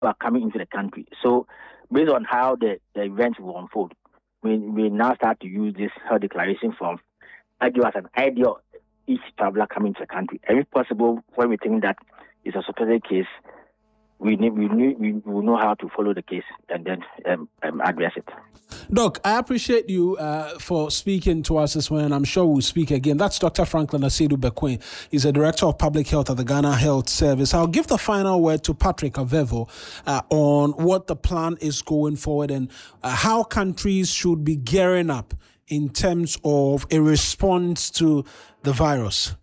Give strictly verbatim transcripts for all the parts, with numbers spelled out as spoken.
are coming into the country. So, based on how the, the events will unfold, we, we now start to use this health declaration form that give us an idea of each traveler coming to the country. And if possible, when we think that it's a suspected case, we need, we need, we will know how to follow the case and then um, um, address it. Doc, I appreciate you uh, for speaking to us this morning. I'm sure we'll speak again. That's Doctor Franklin Asiedu Bequin. He's the Director of Public Health at the Ghana Health Service. I'll give the final word to Patrick Avevo uh, on what the plan is going forward and uh, how countries should be gearing up in terms of a response to the virus.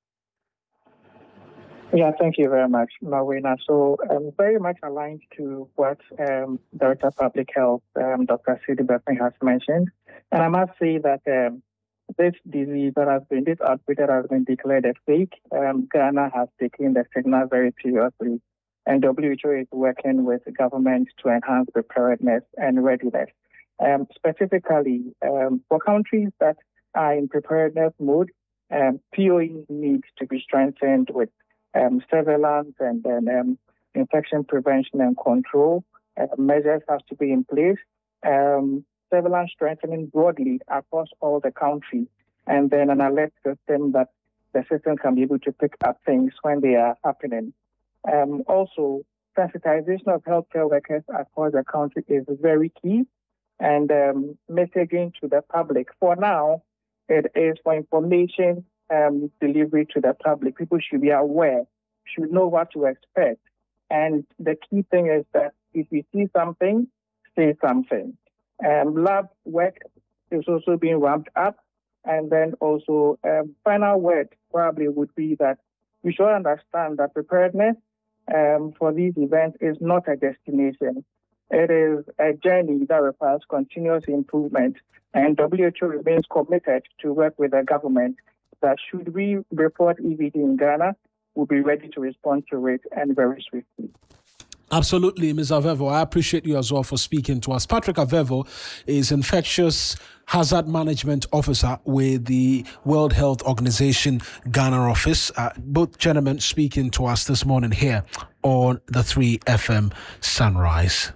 Yeah, thank you very much, Marwena. So I'm very much aligned to what um, Director of Public Health, um, Doctor Asiedu Bequin, has mentioned. And I must say that um, this disease that has been, this outbreak that has been declared a fake, um, Ghana has taken the signal very seriously. And W H O is working with the government to enhance preparedness and readiness. Um, specifically, um, for countries that are in preparedness mode, um, P O E needs to be strengthened with Um, surveillance and then um, infection prevention and control uh, measures have to be in place. Um, surveillance strengthening broadly across all the country, and then an alert system that the system can be able to pick up things when they are happening. Um, also, sensitization of healthcare workers across the country is very key, and um, messaging to the public. For now, it is for information Um, delivery to the public. People should be aware, should know what to expect. And the key thing is that if you see something, say something. Um, lab work is also being ramped up. And then also, um, final word probably would be that we should understand that preparedness um, for these events is not a destination. It is a journey that requires continuous improvement. And W H O remains committed to work with the government that should we report E V D in Ghana, we'll be ready to respond to it and very swiftly. Absolutely, Miz Avevo. I appreciate you as well for speaking to us. Patrick Avevo is Infectious Hazard Management Officer with the World Health Organization Ghana office. Uh, both gentlemen speaking to us this morning here on the three F M Sunrise.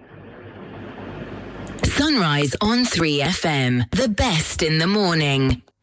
Sunrise on three F M, the best in the morning.